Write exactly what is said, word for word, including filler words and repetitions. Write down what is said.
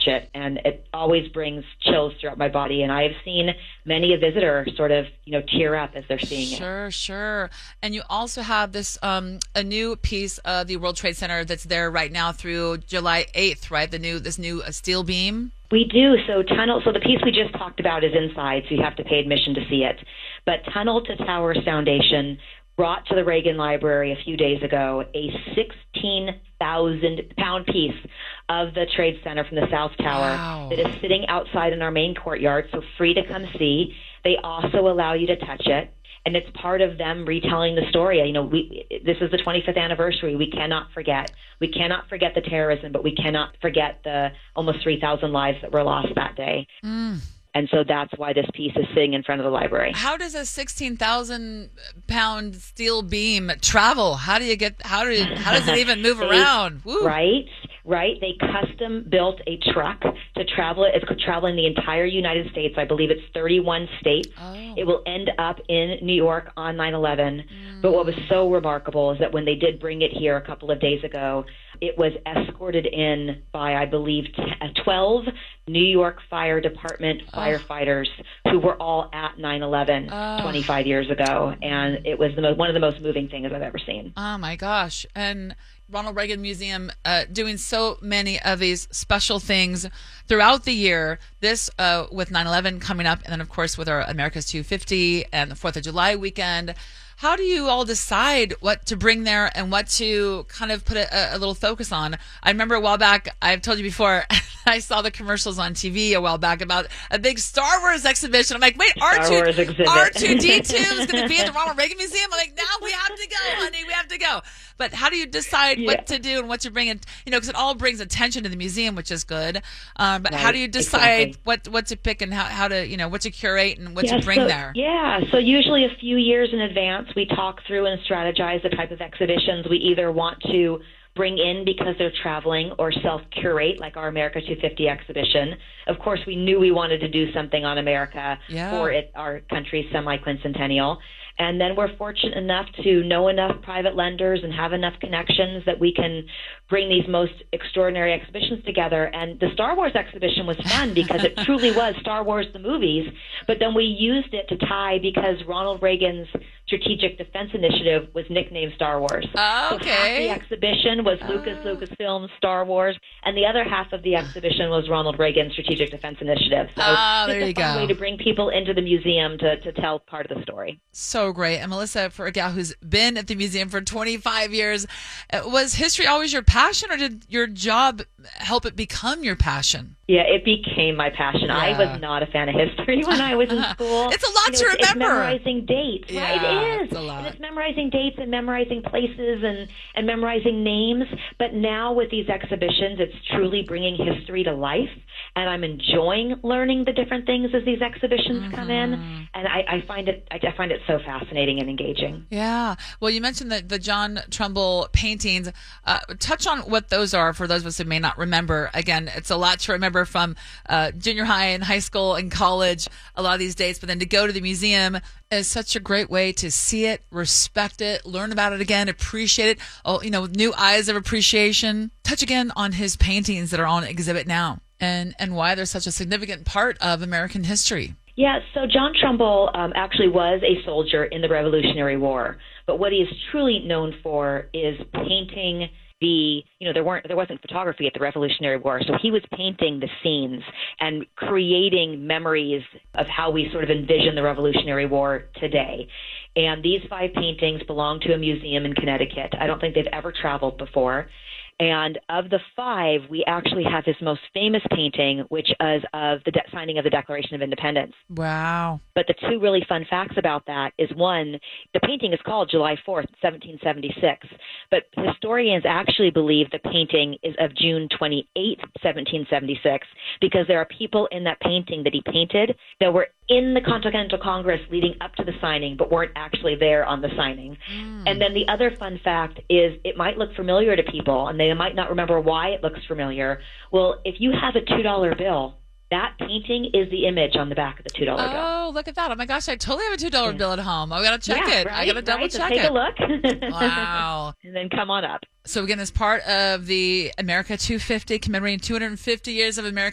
touch it. And it always brings chills throughout my body. And I have seen many a visitor sort of, you know, tear up as they're seeing sure, it. Sure, sure. And you also have this, um, a new piece of the World Trade Center that's there right now through July eighth, right? The new, this new uh, steel beam. We do. So tunnel. So the piece we just talked about is inside, so you have to pay admission to see it. But Tunnel to Towers Foundation brought to the Reagan Library a few days ago a sixteen thousand pound piece of the Trade Center from the South Tower wow. that is sitting outside in our main courtyard, so free to come see. They also allow you to touch it. And it's part of them retelling the story. You know, we this is the twenty-fifth anniversary. We cannot forget. We cannot forget the terrorism, but we cannot forget the almost three thousand lives that were lost that day. Mm. And so that's why this piece is sitting in front of the library. How does a sixteen thousand pound steel beam travel? How do you get? How do? You, how does it even move they, around? Woo. Right. Right. They custom built a truck to travel it. It's traveling the entire United States. I believe it's thirty-one states. Oh. It will end up in New York on nine eleven. Mm. But what was so remarkable is that when they did bring it here a couple of days ago, it was escorted in by, I believe, twelve New York Fire Department oh. firefighters who were all at nine eleven oh. twenty-five years ago. And it was the mo- one of the most moving things I've ever seen. Oh, my gosh. And Ronald Reagan Museum uh, doing so many of these special things throughout the year. This uh, with nine eleven coming up, and then, of course, with our America's two fifty and the fourth of July weekend. How do you all decide what to bring there and what to kind of put a, a little focus on? I remember a while back, I've told you before, I saw the commercials on T V a while back about a big Star Wars exhibition. I'm like, wait, R two, R two D two is going to be at the Ronald Reagan Museum? I'm like, now we have to go, honey, we have to go. But how do you decide yeah. what to do and what to bring in? You know, because it all brings attention to the museum, which is good. Um, but right, how do you decide exactly. what, what to pick and how, how to, you know, what to curate and what yeah, to bring so, there? Yeah, so usually a few years in advance, we talk through and strategize the type of exhibitions we either want to bring in because they're traveling or self-curate, like our America two fifty exhibition. Of course, we knew we wanted to do something on America yeah. for it, our country's semi-quincentennial. And then we're fortunate enough to know enough private lenders and have enough connections that we can bring these most extraordinary exhibitions together. And the Star Wars exhibition was fun because it truly was Star Wars the movies, but then we used it to tie because Ronald Reagan's Strategic Defense Initiative was nicknamed Star Wars. Oh, okay. So half the exhibition was Lucas, oh. Lucasfilm, Star Wars, and the other half of the exhibition was Ronald Reagan's Strategic Defense Initiative. So oh, it's there you a fun go. way to bring people into the museum to, to tell part of the story. So great. And Melissa, for a gal who's been at the museum for twenty-five years, was history always your passion, or did your job help it become your passion? Yeah, it became my passion. Yeah. I was not a fan of history when I was in school. It's a lot you know, to it's, remember. It's memorizing dates, yeah, right? It is. It's a lot. And it's memorizing dates and memorizing places and, and memorizing names. But now with these exhibitions, it's truly bringing history to life. And I'm enjoying learning the different things as these exhibitions mm-hmm. come in. And I, I find it I find it so fascinating and engaging. Yeah. Well, you mentioned the, the John Trumbull paintings. Uh, touch on what those are for those of us who may not remember. Again, it's a lot to remember from uh, junior high and high school and college, a lot of these dates. But then to go to the museum is such a great way to see it, respect it, learn about it again, appreciate it. Oh, you know, with new eyes of appreciation. Touch again on his paintings that are on exhibit now and, and why they're such a significant part of American history. Yeah, so John Trumbull um, actually was a soldier in the Revolutionary War, but what he is truly known for is painting the, you know, there weren't, there wasn't photography at the Revolutionary War, so he was painting the scenes and creating memories of how we sort of envision the Revolutionary War today. And these five paintings belong to a museum in Connecticut. I don't think they've ever traveled before. And of the five, we actually have his most famous painting, which is of the de- signing of the Declaration of Independence. Wow. But the two really fun facts about that is, one, the painting is called July fourth, seventeen seventy-six, but historians actually believe the painting is of June twenty-eighth, seventeen seventy-six, because there are people in that painting that he painted that were in the Continental Congress leading up to the signing, but weren't actually there on the signing. Mm. And then the other fun fact is it might look familiar to people, and they might not remember why it looks familiar. Well, if you have a two dollar bill, that painting is the image on the back of the two dollar oh, bill. Oh, look at that. Oh, my gosh, I totally have a two dollar yeah. bill at home. I got to check yeah, it. Right, I got to double right? check so take it. a look. Wow. And then come on up. So, again, as part of the America two fifty, commemorating two hundred fifty years of American